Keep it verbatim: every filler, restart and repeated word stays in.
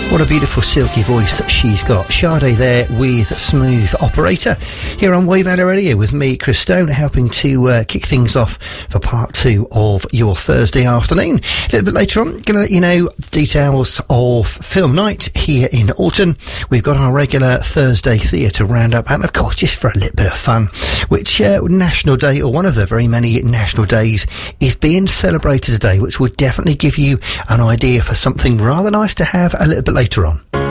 What a beautiful silky voice that she's got. Sade there with Smooth Operator here on Wave Adder Radio with me, Chris Stone, helping to uh, kick things off for part two of your Thursday afternoon. A little bit later on, going to let you know the details of film night here in Alton. We've got our regular Thursday theatre roundup, and of course, just for a little bit of fun, which uh, National Day, or one of the very many national days, is being celebrated today, which will definitely give you an idea for something rather nice to have a little bit later on.